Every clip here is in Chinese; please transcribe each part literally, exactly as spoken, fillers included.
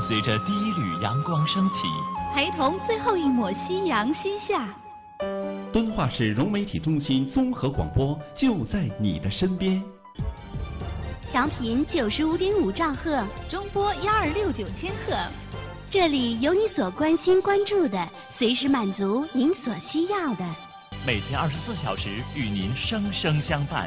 随着第一缕阳光升起， 陪同最后一抹夕阳西下。 敦化市融媒体中心综合广播就在你的身边。 调频九十五点五兆赫，中波幺二六九千赫，这里有你所关心关注的，随时满足您所需要的。 每天二十四小时与您生生相伴。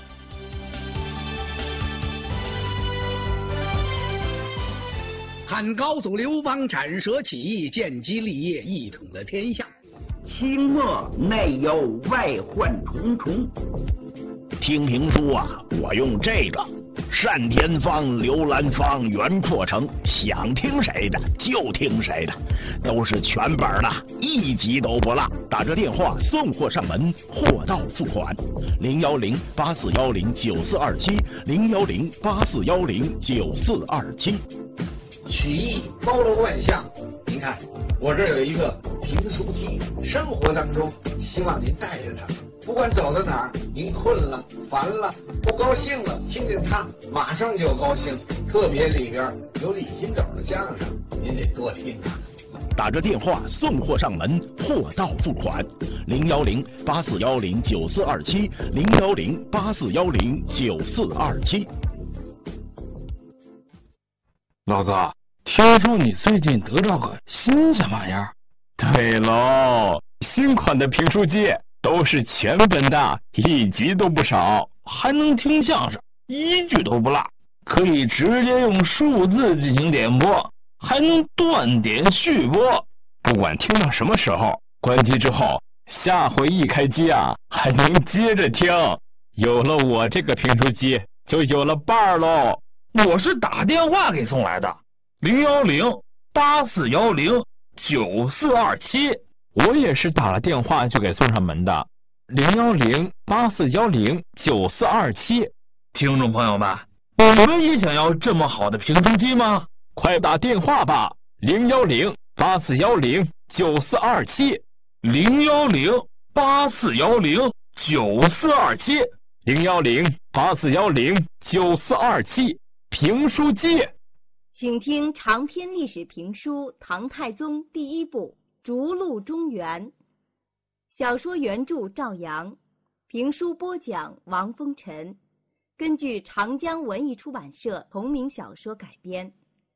汉高祖刘邦斩蛇起义，建基立业，一统了天下。 清末内忧外患重重。听评书啊，我用这个单田芳、刘兰芳、袁阔成，想听谁的就听谁的，都是全本的，一集都不落。打这电话送货上门，货到付款。零幺零八四幺零九四二七，零幺零八四幺零九四二七。 曲艺包罗万象，您看我这儿有一个评书机，生活当中希望您带着它，不管走到哪儿，您困了、烦了、不高兴了，听见它马上就高兴。特别里边有李金斗的相声，您得多听啊。 打着电话送货上门，货到付款。零幺零八四幺零九四二七，零幺零八四幺零九四二七。 老哥，听说你最近得到个新什么玩意儿？ 对喽，新款的评书机都是全本的，一集都不少， 还能听相声，一句都不落，可以直接用数字进行点播，还能断点续播， 不管听到什么时候，关机之后，下回一开机啊，还能接着听。有了我这个评书机，就有了伴儿喽。 我是打电话给送来的，零幺零八四幺零九四二七。 我也是打了电话就给送上门的，零幺零八四幺零九四二七。 听众朋友们，你们也想要这么好的评书机吗？ 快打电话吧，零幺零八四幺零九四二七， 零幺零八四幺零九四二七， 零幺零八四幺零九四二七。评书机， 请听长篇历史评书《唐太宗》第一部《逐鹿中原》，小说原著赵阳，评书播讲王风尘，根据长江文艺出版社同名小说改编。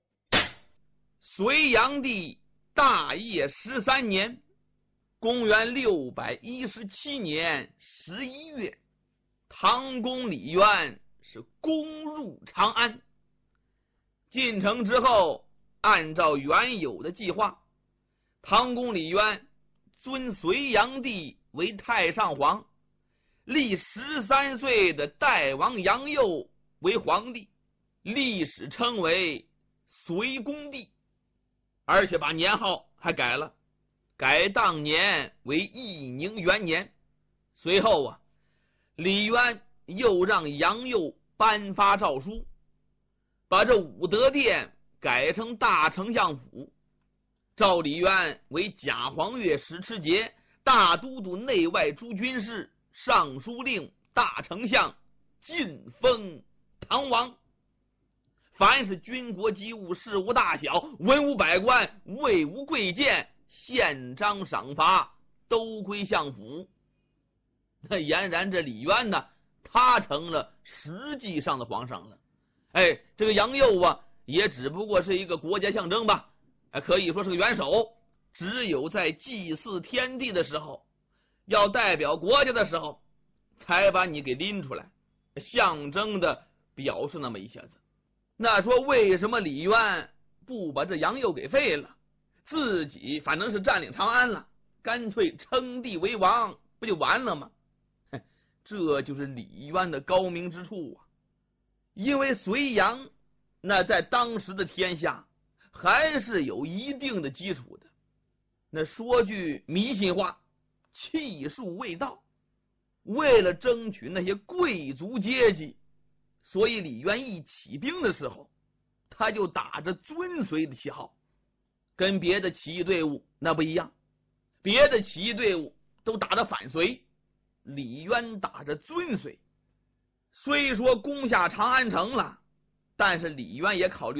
隋炀帝大业十三年，公元六百一十七年十一月，唐公李渊是攻入长安。进城之后，按照原有的计划，唐公李渊尊隋炀帝为太上皇，立十三岁的代王杨佑为皇帝，历史称为隋恭帝，而且把年号还改了，改当年为义宁元年。随后啊，李渊又让杨佑颁发诏书，把这武德殿改成大丞相府，召李渊为假黄钺使持节、大都督内外诸军事、尚书令、大丞相，晋封唐王。凡是军国机务、事务大小、文武百官、卫无贵贱、宪章赏罚，都归相府。那俨然这李渊呢，他成了实际上的皇上了。哎，这个杨佑啊，也只不过是一个国家象征吧，哎，可以说是个元首。只有在祭祀天地的时候，要代表国家的时候，才把你给拎出来，象征的表示那么一下子。那说为什么李渊不把这杨佑给废了，自己反正是占领长安了，干脆称帝为王，不就完了吗？这就是李渊的高明之处啊。因为隋炀那在当时的天下还是有一定的基础的，那说句迷信话，气数未到。为了争取那些贵族阶级，所以李渊一起兵的时候，他就打着尊隋的旗号，跟别的起义队伍那不一样。别的起义队伍都打着反隋，李渊打着尊隋。虽说攻下长安城了，但是李渊也考虑